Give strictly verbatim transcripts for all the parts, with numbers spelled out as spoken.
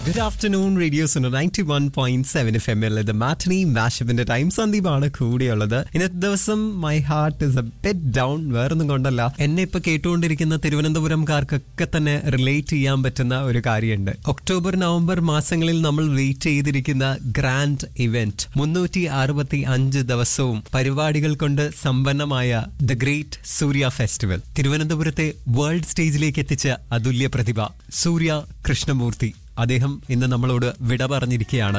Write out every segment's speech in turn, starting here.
Good afternoon, Radio Suno ninety-one point seven F M ൽ ഇത് matinee മാഷപ്പിന്റെ time സന്ദീപാണ് കൂടിയുള്ളത്. ഇന്നത്തെ ദിവസം my heart is A bit down. വേറൊന്നും കൊണ്ടല്ല, എന്നെ ഇപ്പൊ കേട്ടുകൊണ്ടിരിക്കുന്ന തിരുവനന്തപുരംകാർക്കൊക്കെ തന്നെ റിലേറ്റ് ചെയ്യാൻ പറ്റുന്ന ഒരു കാര്യമുണ്ട്. ഒക്ടോബർ നവംബർ മാസങ്ങളിൽ നമ്മൾ വെയിറ്റ് ചെയ്തിരിക്കുന്ന ഗ്രാൻഡ് ഇവന്റ്, മുന്നൂറ്റി അറുപത്തി അഞ്ച് ദിവസവും പരിപാടികൾ കൊണ്ട് സമ്പന്നമായ ദ ഗ്രേറ്റ് സൂര്യ ഫെസ്റ്റിവൽ തിരുവനന്തപുരത്തെ വേൾഡ് സ്റ്റേജിലേക്ക് എത്തിച്ച അതുല്യ പ്രതിഭ സൂര്യ കൃഷ്ണമൂർത്തി. അദ്ദേഹം ഇന്ന് നമ്മളോട് വിട പറഞ്ഞിരിക്കുകയാണ്.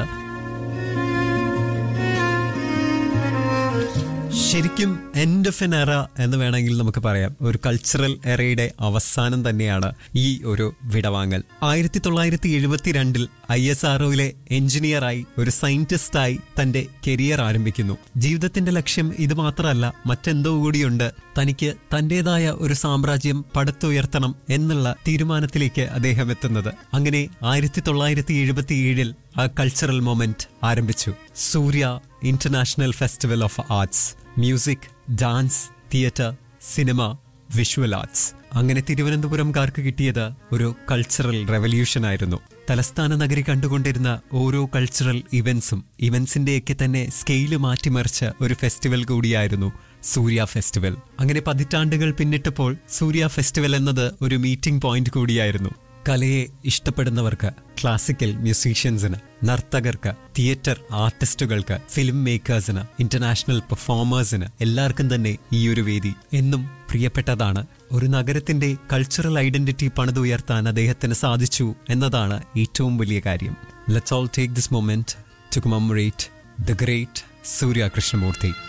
ശരിക്കും എൻഡ് ഓഫ് എൻ എറ എന്ന് വേണമെങ്കിൽ നമുക്ക് പറയാം. ഒരു കൾച്ചറൽ എറയുടെ അവസാനം തന്നെയാണ് ഈ ഒരു വിടവാങ്ങൽ. ആയിരത്തി തൊള്ളായിരത്തി എഴുപത്തി രണ്ടിൽ ഐ എസ് ആർഒയിലെ എഞ്ചിനീയറായി ഒരു സയന്റിസ്റ്റായി തന്റെ കരിയർ ആരംഭിക്കുന്നു. ജീവിതത്തിന്റെ ലക്ഷ്യം ഇത് മാത്രമല്ല, മറ്റെന്തോ കൂടിയുണ്ട്. തനിക്ക് തന്റേതായ ഒരു സാമ്രാജ്യം പടുത്തുയർത്തണം എന്നുള്ള തീരുമാനത്തിലേക്ക് അദ്ദേഹം എത്തുന്നത്. അങ്ങനെ ആയിരത്തി തൊള്ളായിരത്തി എഴുപത്തി ഏഴിൽ ആ കൾച്ചറൽ മൊമെന്റ് ആരംഭിച്ചു. സൂര്യ international festival of arts. Music, dance, theatre, cinema, visual arts. അങ്ങനെ തിരുവനന്തപുരംകാർക്ക് കിട്ടിയത് ഒരു കൾച്ചറൽ റെവല്യൂഷൻ ആയിരുന്നു. തലസ്ഥാന നഗരി കണ്ടുകൊണ്ടിരുന്ന ഓരോ കൾച്ചറൽ ഇവന്റ്സും ഇവന്റ്സിന്റെയൊക്കെ തന്നെ സ്കെയില് മാറ്റിമറിച്ച ഒരു ഫെസ്റ്റിവൽ കൂടിയായിരുന്നു സൂര്യ ഫെസ്റ്റിവൽ. അങ്ങനെ പതിറ്റാണ്ടുകൾ പിന്നിട്ടപ്പോൾ സൂര്യ ഫെസ്റ്റിവൽ എന്നത് ഒരു മീറ്റിംഗ് പോയിന്റ് കൂടിയായിരുന്നു. കലയെ ഇഷ്ടപ്പെടുന്നവർക്ക്, ക്ലാസിക്കൽ മ്യൂസീഷ്യൻസിന്, നർത്തകർക്ക്, തിയേറ്റർ ആർട്ടിസ്റ്റുകൾക്ക്, ഫിലിം മേക്കേഴ്സിന്, ഇന്റർനാഷണൽ പെർഫോമേഴ്സിന് എല്ലാവർക്കും തന്നെ ഈ ഒരു വേദി എന്നും പ്രിയപ്പെട്ടതാണ്. ഒരു നഗരത്തിന്റെ കൾച്ചറൽ ഐഡന്റിറ്റി പണിതുയർത്താൻ അദ്ദേഹത്തിന് സാധിച്ചു എന്നതാണ് ഏറ്റവും വലിയ കാര്യം. Let's all take this moment to commemorate the great Surya Krishnamurthy.